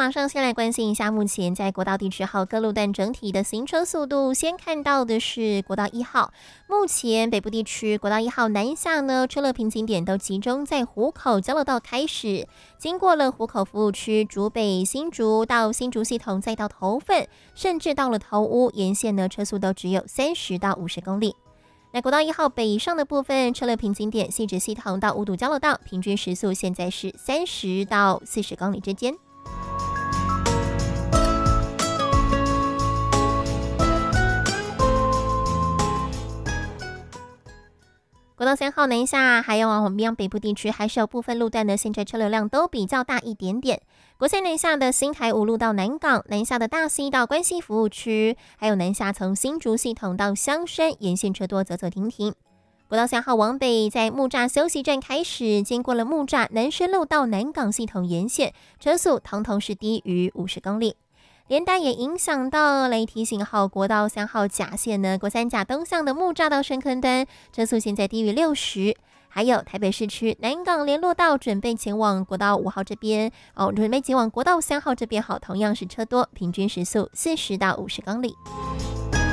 马上先来关心一下目前在国道第10号各路段整体的行车速度。先看到的是国道1号，目前北部地区国道1号南下呢，车流瓶颈点都集中在湖口交流道开始，经过了湖口服务区、竹北、新竹到新竹系统，再到头份，甚至到了头屋沿线呢，车速都只有30到50公里。那国道1号北上的部分，车流瓶颈点汐止系统到五堵交流道，平均时速现在是30到40公里之间。国道3号南下，还有我们北部地区，还是有部分路段的现在车流量都比较大一点点。国三南下的新台五路到南港，南下的大溪到关西服务区，还有南下从新竹系统到香山沿线车多走走停停。国道3号往北，在木栅休息站开始，经过了木栅南深路到南港系统沿线，车速统统是低于50公里。连带也影响到来提醒号国道3号甲线呢，国三甲东向的木栅到深坑端，车速现在低于60。还有台北市区南港联络道准备前往国道5号这边准备前往国道3号这边，好，同样是车多，平均时速40到50公里。